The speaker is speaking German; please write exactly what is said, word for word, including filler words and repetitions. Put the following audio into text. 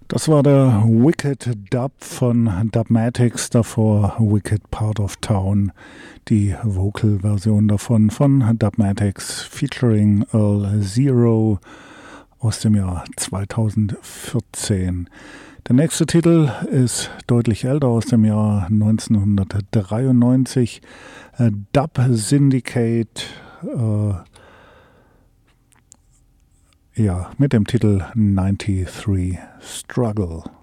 Das war der Wicked Dub von Dubmatix, davor Wicked Part of Town, die Vocal-Version davon von Dubmatix featuring Earl Zero aus dem Jahr zweitausendvierzehn. Der nächste Titel ist deutlich älter, aus dem Jahr neunzehnhundertdreiundneunzig. Äh, Dub Syndicate, äh, ja, mit dem Titel neunundneunzig Struggle.